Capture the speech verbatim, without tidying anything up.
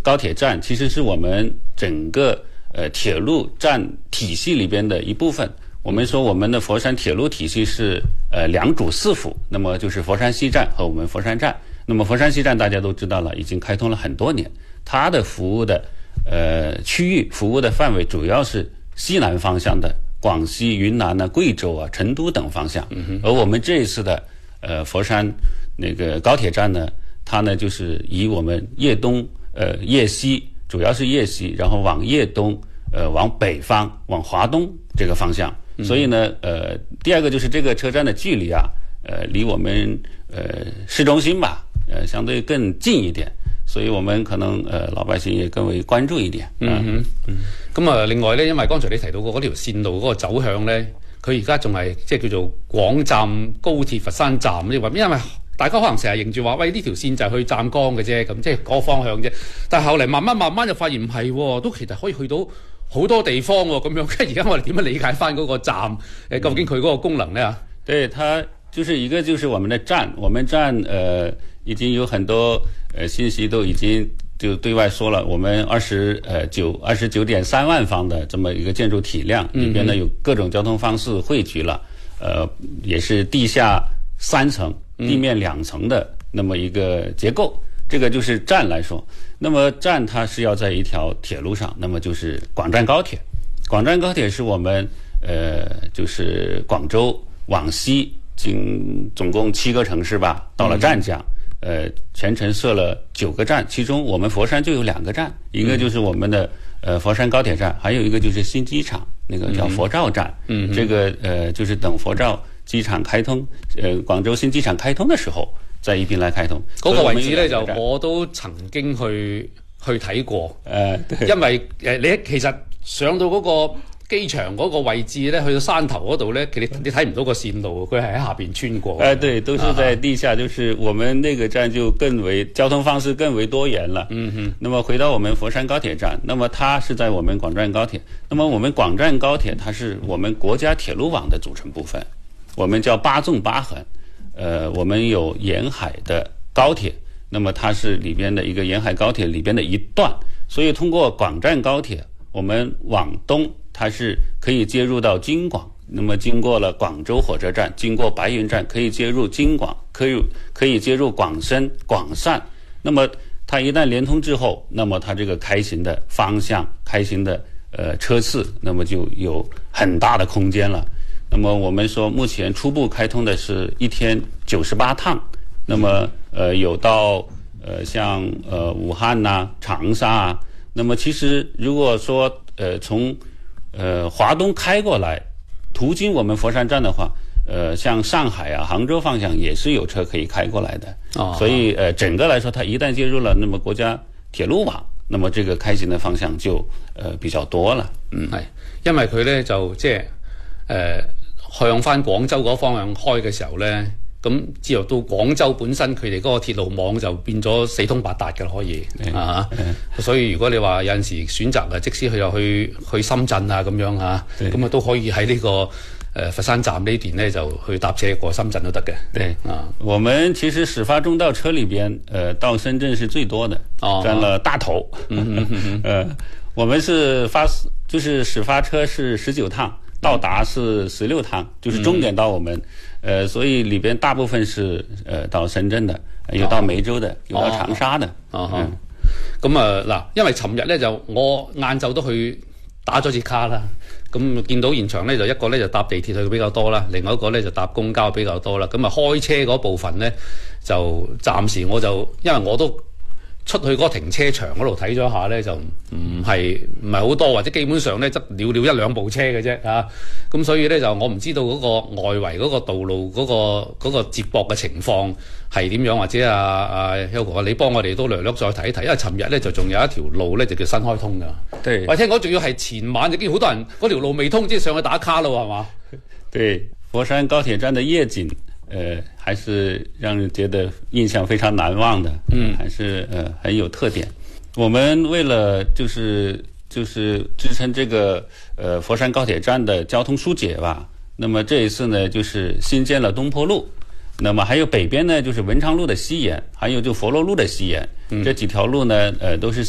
高铁站其实是我们整个呃铁路站体系里边的一部分。我们说我们的佛山铁路体系是呃两主四辅，那么就是佛山西站和我们佛山站。那么佛山西站大家都知道了，已经开通了很多年，它的服务的呃区域服务的范围主要是西南方向的广西、云南啊、贵州啊、成都等方向。嗯、而我们这一次的呃佛山那个高铁站呢，它呢就是以我们叶东呃叶西，主要是叶西，然后往叶东呃往北方往华东这个方向。所以呢，呃，第二个就是这个车站的距離啊，呃，離我們呃市中心吧，呃，相對更近一點，所以我們可能呃老百姓也更為關注一點。 嗯哼，嗯，咁啊，另外咧，因為剛才你提到過嗰條線路嗰個走向咧，佢而家仲係即係叫做廣站高鐵佛山站呢話，因為大家可能成日認住話，喂呢條線就係去湛江嘅啫，咁即係嗰個方向啫。但係後嚟慢慢慢慢就發現唔係喎，都其實可以去到好多地方喎，咁樣。跟住而家我哋點樣理解翻嗰個站？誒，究竟佢嗰個功能呢？ 對，它就是一個就是我們的站，我們站呃已經有很多呃信息都已經就對外說了，我們二十呃九二十九點三萬方的這麼一個建築體量，裡邊呢有各種交通方式匯聚了，呃也是地下三層、地面兩層的那麼一個結構。這個就是站來說，那麼站它是要在一條鐵路上，那麼就是廣湛高鐵。廣湛高鐵是我們呃就是廣州往西經總共七個城市吧，到了湛江，呃全程設了九個站，其中我們佛山就有兩個站，一個就是我們的呃佛山高鐵站，還有一個就是新機場，那個叫佛照站。嗯，這個呃就是等佛照機場開通，呃廣州新機場開通的時候，在一邊來開通嗰個位置咧，就我都曾經去去睇過。誒、呃，因為誒你其實上到嗰個機場嗰個位置咧，去到山頭嗰度咧，其實你睇唔到個線路，佢係喺下邊穿過。誒、 呃，對，都是在地下，就是我們那個站就更為交通方式更為多元了。嗯哼。那麼回到我們佛山高鐵站，那麼它是在我們廣湛高鐵。那麼我們廣湛高鐵，它是我們國家鐵路網的組成部分，我們叫八縱八橫。呃，我們有沿海的高鐵，那麼它是裏邊的一個沿海高鐵裏邊的一段，所以通過廣湛高鐵，我們往東，它是可以接入到京廣，那麼經過了廣州火車站，經過白雲站，可以接入京廣，可以可以接入廣深、廣汕。那麼它一旦連通之後，那麼它這個開行的方向、開行的呃車次，那麼就有很大的空間了。那麼我們說目前初步開通的是一天九十八趟，那麼呃有到呃像呃武漢呐、啊、長沙啊，那麼其實如果說呃從呃華東開過來，途經我們佛山站的話，呃像上海啊、杭州方向也是有車可以開過來的。哦，所以呃整個來說，它一旦接入了那麼國家鐵路網，那麼這個開行的方向就呃比較多了。嗯， 係，因為佢咧就即係誒向翻廣州嗰方向開嘅時候咧，咁之後到廣州本身佢哋嗰個鐵路網就變咗四通八達嘅啦，可以啊，所以如果你話有陣時選擇啊，即使佢又去去深圳啊咁樣啊，咁啊都可以喺呢、這個誒、呃、佛山站呢邊咧就去搭車過深圳都得嘅。 對啊，我們其實始發中道車裏邊，呃到深圳是最多的，哦、佔了大頭。嗯嗯嗯呃，我們是發就是始發車是十九趟。到達是十六趟，就是終點到我們，嗯、呃，所以裏邊大部分是呃到深圳的，有到梅州的，有到長沙的。 哦，咁啊嗱，因為尋日咧就我晏晝都去打咗次卡啦，咁見到現場咧就一個咧就搭地鐵去比較多啦，另外一個咧就搭公交比較多啦，咁啊開車嗰部分咧就暫時我就因為我都出去嗰個停車場嗰度睇咗一下咧，就唔係唔係好多，或者基本上咧則寥寥一兩部車嘅啫嚇。咁所以咧就我唔知道嗰個外圍嗰個道路嗰、嗰個嗰、嗰個接駁嘅情況係點樣，或者啊啊 Hugo 你幫我哋都略略再睇一睇，因為尋日咧就仲有一條路咧就叫新開通㗎。對，我聽講仲要係前晚就見好多人嗰條路未通，即係上去打卡咯，係嘛？ 對，佛山高鐵站的夜景。呃，還是讓人覺得印象非常難忘的，嗯，還是呃很有特點。我們為了就是就是支撐這個呃佛山高鐵站的交通疏解吧，那麼這一次呢，就是新建了東坡路，那麼還有北邊呢，就是文昌路的西延，還有就佛羅路的西延，嗯、這幾條路呢，呃都是。